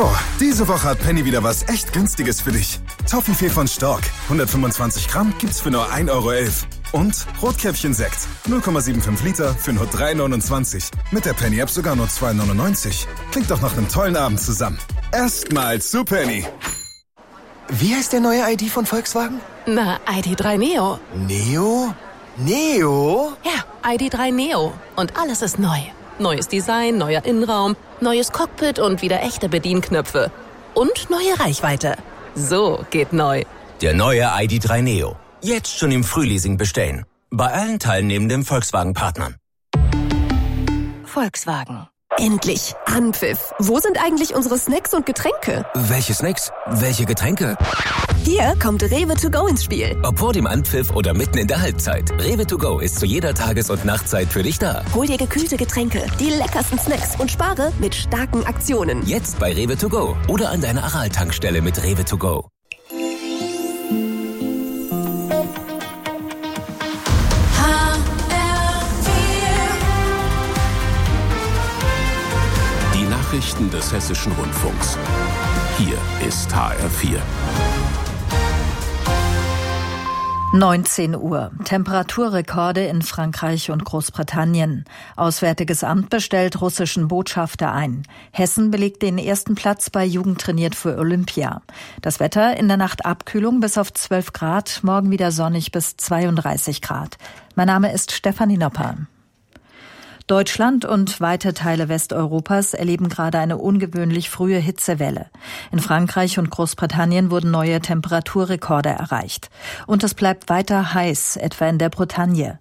Oh, diese Woche hat Penny wieder was echt Günstiges für dich. Toffifee von Stork, 125 Gramm gibt's für nur 1,11 €. Und Rotkäppchen-Sekt, 0,75 Liter für nur 3,29 €. Mit der Penny-App sogar nur 2,99 €. Klingt doch nach einem tollen Abend zusammen. Erstmal zu Penny. Wie heißt der neue ID von Volkswagen? Na, ID.3 Neo. Neo? Neo? Ja, ID.3 Neo. Und alles ist neu. Neues Design, neuer Innenraum, neues Cockpit und wieder echte Bedienknöpfe. Und neue Reichweite. So geht neu. Der neue ID.3 Neo. Jetzt schon im Frühleasing bestellen. Bei allen teilnehmenden Volkswagen-Partnern. Volkswagen. Endlich! Anpfiff! Wo sind eigentlich unsere Snacks und Getränke? Welche Snacks? Welche Getränke? Hier kommt Rewe to go ins Spiel. Ob vor dem Anpfiff oder mitten in der Halbzeit. Rewe to go ist zu jeder Tages- und Nachtzeit für dich da. Hol dir gekühlte Getränke, die leckersten Snacks und spare mit starken Aktionen. Jetzt bei Rewe to go oder an deiner Aral-Tankstelle mit Rewe to go. Nachrichten des Hessischen Rundfunks. Hier ist HR4. 19 Uhr. Temperaturrekorde in Frankreich und Großbritannien. Auswärtiges Amt bestellt russischen Botschafter ein. Hessen belegt den ersten Platz bei Jugend trainiert für Olympia. Das Wetter: in der Nacht Abkühlung bis auf 12 Grad, morgen wieder sonnig bis 32 Grad. Mein Name ist Stefanie Nopper. Deutschland und weite Teile Westeuropas erleben gerade eine ungewöhnlich frühe Hitzewelle. In Frankreich und Großbritannien wurden neue Temperaturrekorde erreicht. Und es bleibt weiter heiß, etwa in der Bretagne.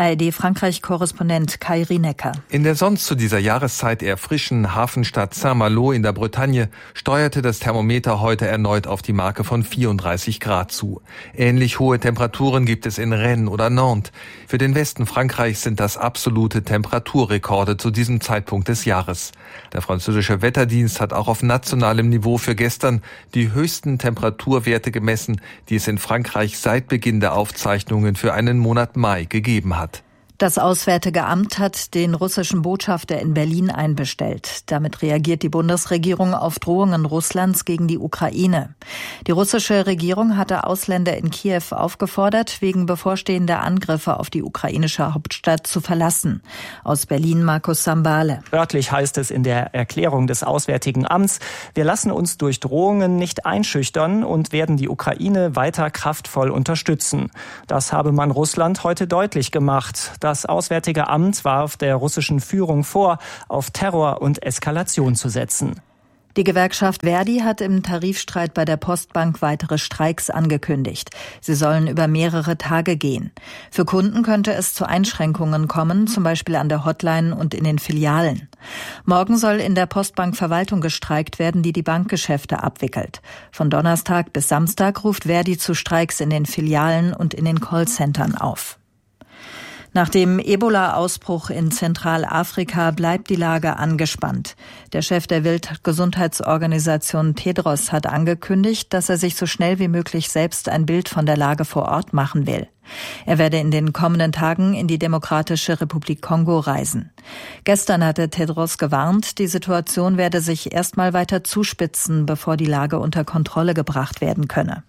ARD-Frankreich-Korrespondent Kai Rienecker. In der sonst zu dieser Jahreszeit eher frischen Hafenstadt Saint-Malo in der Bretagne steuerte das Thermometer heute erneut auf die Marke von 34 Grad zu. Ähnlich hohe Temperaturen gibt es in Rennes oder Nantes. Für den Westen Frankreichs sind das absolute Temperaturrekorde zu diesem Zeitpunkt des Jahres. Der französische Wetterdienst hat auch auf nationalem Niveau für gestern die höchsten Temperaturwerte gemessen, die es in Frankreich seit Beginn der Aufzeichnungen für einen Monat Mai gegeben hat. Das Auswärtige Amt hat den russischen Botschafter in Berlin einbestellt. Damit reagiert die Bundesregierung auf Drohungen Russlands gegen die Ukraine. Die russische Regierung hatte Ausländer in Kiew aufgefordert, wegen bevorstehender Angriffe auf die ukrainische Hauptstadt zu verlassen. Aus Berlin Markus Sambale. Wörtlich heißt es in der Erklärung des Auswärtigen Amts: Wir lassen uns durch Drohungen nicht einschüchtern und werden die Ukraine weiter kraftvoll unterstützen. Das habe man Russland heute deutlich gemacht. Das Auswärtige Amt warf der russischen Führung vor, auf Terror und Eskalation zu setzen. Die Gewerkschaft Verdi hat im Tarifstreit bei der Postbank weitere Streiks angekündigt. Sie sollen über mehrere Tage gehen. Für Kunden könnte es zu Einschränkungen kommen, zum Beispiel an der Hotline und in den Filialen. Morgen soll in der Postbank Verwaltung gestreikt werden, die die Bankgeschäfte abwickelt. Von Donnerstag bis Samstag ruft Verdi zu Streiks in den Filialen und in den Callcentern auf. Nach dem Ebola-Ausbruch in Zentralafrika bleibt die Lage angespannt. Der Chef der Weltgesundheitsorganisation Tedros hat angekündigt, dass er sich so schnell wie möglich selbst ein Bild von der Lage vor Ort machen will. Er werde in den kommenden Tagen in die Demokratische Republik Kongo reisen. Gestern hatte Tedros gewarnt, die Situation werde sich erstmal weiter zuspitzen, bevor die Lage unter Kontrolle gebracht werden könne.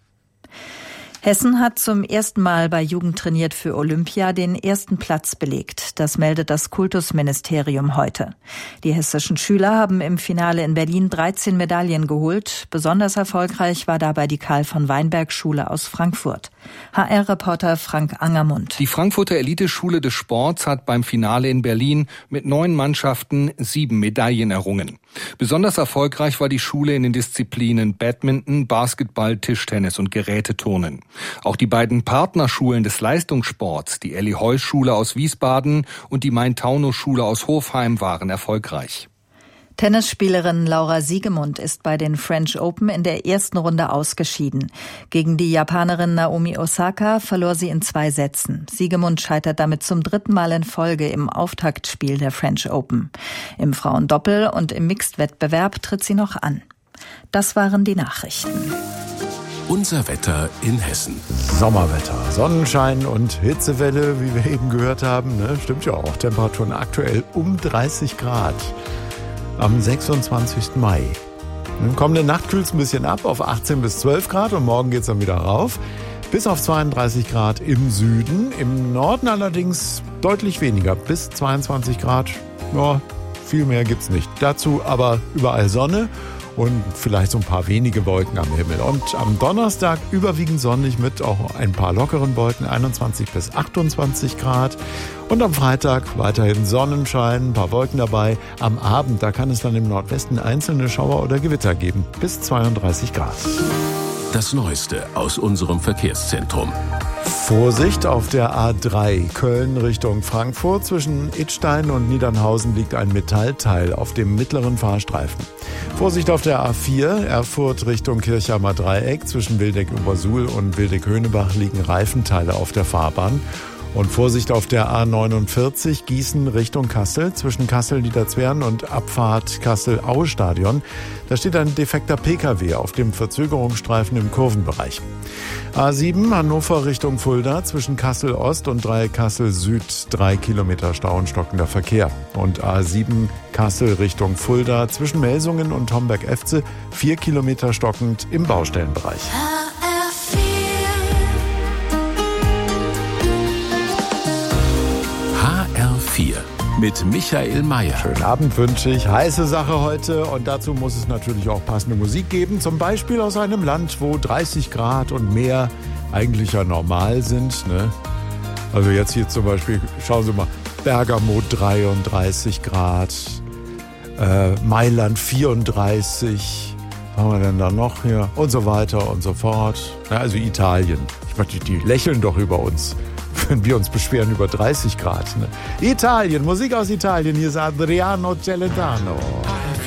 Hessen hat zum ersten Mal bei Jugend trainiert für Olympia den ersten Platz belegt. Das meldet das Kultusministerium heute. Die hessischen Schüler haben im Finale in Berlin 13 Medaillen geholt. Besonders erfolgreich war dabei die Karl-von-Weinberg-Schule aus Frankfurt. HR-Reporter Frank Angermund. Die Frankfurter Eliteschule des Sports hat beim Finale in Berlin mit 9 Mannschaften 7 Medaillen errungen. Besonders erfolgreich war die Schule in den Disziplinen Badminton, Basketball, Tischtennis und Geräteturnen. Auch die beiden Partnerschulen des Leistungssports, die Elli-Heuss-Schule aus Wiesbaden und die Main-Taunus-Schule aus Hofheim, waren erfolgreich. Tennisspielerin Laura Siegemund ist bei den French Open in der ersten Runde ausgeschieden. Gegen die Japanerin Naomi Osaka verlor sie in 2 Sätzen. Siegemund scheitert damit zum 3. Mal in Folge im Auftaktspiel der French Open. Im Frauendoppel und im Mixed-Wettbewerb tritt sie noch an. Das waren die Nachrichten. Unser Wetter in Hessen. Sommerwetter, Sonnenschein und Hitzewelle, wie wir eben gehört haben. Ne? Stimmt ja auch. Temperaturen aktuell um 30 Grad. Am 26. Mai. Kommende Nacht kühlt es ein bisschen ab auf 18 bis 12 Grad und morgen geht es dann wieder rauf. Bis auf 32 Grad im Süden, im Norden allerdings deutlich weniger, bis 22 Grad. Ja, viel mehr gibt's nicht. Dazu aber überall Sonne und vielleicht so ein paar wenige Wolken am Himmel. Und am Donnerstag überwiegend sonnig mit auch ein paar lockeren Wolken, 21 bis 28 Grad. Und am Freitag weiterhin Sonnenschein, ein paar Wolken dabei. Am Abend, da kann es dann im Nordwesten einzelne Schauer oder Gewitter geben, bis 32 Grad. Das Neueste aus unserem Verkehrszentrum. Vorsicht auf der A3 Köln Richtung Frankfurt. Zwischen Idstein und Niedernhausen liegt ein Metallteil auf dem mittleren Fahrstreifen. Vorsicht auf der A4 Erfurt Richtung Kirchheimer Dreieck. Zwischen Wildeck-Obersuhl und Wildeck-Höhnebach liegen Reifenteile auf der Fahrbahn. Und Vorsicht auf der A49 Gießen Richtung Kassel, zwischen Kassel-Niederzwern und Abfahrt Kassel-Aue-Stadion. Da steht ein defekter Pkw auf dem Verzögerungsstreifen im Kurvenbereich. A7 Hannover Richtung Fulda, zwischen Kassel-Ost und Dreieck Kassel-Süd 3 Kilometer Stau und stockender Verkehr. Und A7 Kassel Richtung Fulda, zwischen Melsungen und Homberg-Efze 4 Kilometer stockend im Baustellenbereich. HR4 mit Michael Mayer. Schönen Abend wünsche ich. Heiße Sache heute und dazu muss es natürlich auch passende Musik geben. Zum Beispiel aus einem Land, wo 30 Grad und mehr eigentlich ja normal sind. Ne? Also jetzt hier zum Beispiel, schauen Sie mal, Bergamo 33 Grad, Mailand 34, was haben wir denn da noch hier? Und so weiter und so fort. Ja, also Italien. Ich meine, die lächeln doch über uns, wenn wir uns beschweren über 30 Grad. Ne? Italien, Musik aus Italien, hier ist Adriano Celentano.